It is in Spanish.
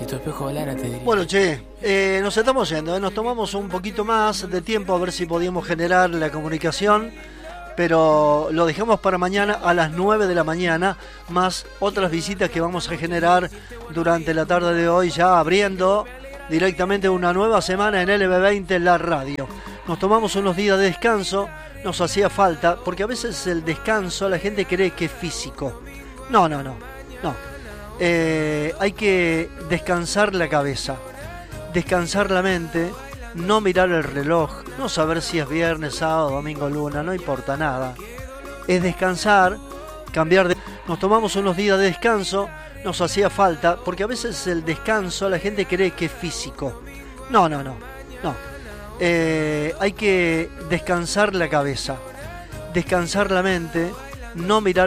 Si tu espejo hablara te diría. Bueno, che, nos estamos yendo, nos tomamos un poquito más de tiempo a ver si podíamos generar la comunicación, pero lo dejamos para mañana a las 9 de la mañana, más otras visitas que vamos a generar durante la tarde de hoy, ya abriendo directamente una nueva semana en LB20, la radio. Nos tomamos unos días de descanso, nos hacía falta, porque a veces el descanso la gente cree que es físico. No. Hay que descansar la cabeza, descansar la mente, no mirar el reloj, no saber si es viernes, sábado, domingo, luna, no importa nada. Es descansar, cambiar de... Nos tomamos unos días de descanso, nos hacía falta, porque a veces el descanso la gente cree que es físico. No. Hay que descansar la cabeza, descansar la mente, no mirar